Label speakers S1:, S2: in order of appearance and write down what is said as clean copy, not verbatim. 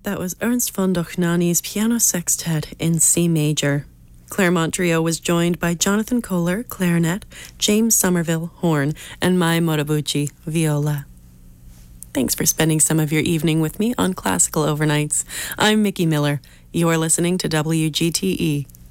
S1: That was Ernst von Dochnani's Piano Sextet in C major. Claremont Trio was joined by Jonathan Kohler, clarinet, James Somerville, horn, and Mai Motobuchi, viola. Thanks for spending some of your evening with me on Classical Overnights. I'm Mickey Miller. You're listening to WGTE.